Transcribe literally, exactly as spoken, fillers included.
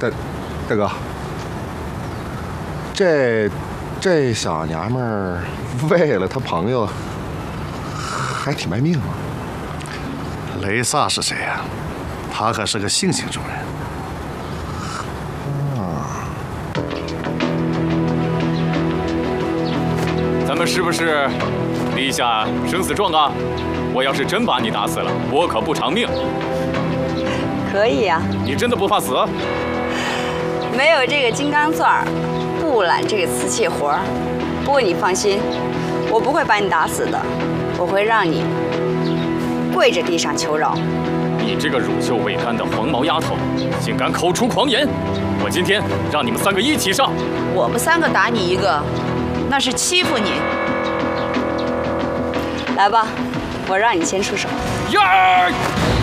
大大哥，这这小娘们儿为了她朋友，还挺卖命啊。 雷萨是谁呀？他可是个性情中人。 啊， 咱们是不是立下生死状啊？我要是真把你打死了，我可不偿命。 可以呀、啊。 你真的不怕死？ 没有这个金刚钻儿，不揽这个瓷器活儿。不过你放心，我不会把你打死的，我会让你跪着地上求饶。 你这个乳臭未干的黄毛丫头，竟敢口出狂言！我今天让你们三个一起上。 我们三个打你一个，那是欺负你。 来吧，我让你先出手。 呀！